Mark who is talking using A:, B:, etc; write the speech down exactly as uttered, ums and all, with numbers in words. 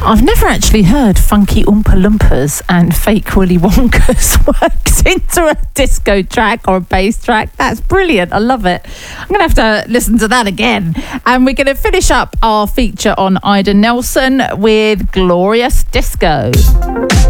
A: I've never actually heard Funky Oompa Loompas and Fake Willy Wonka's works into a disco track or a bass track. That's brilliant. I love it. I'm going to have to listen to that again. And we're going to finish up our feature on Ida Nelson with Glorious Disco.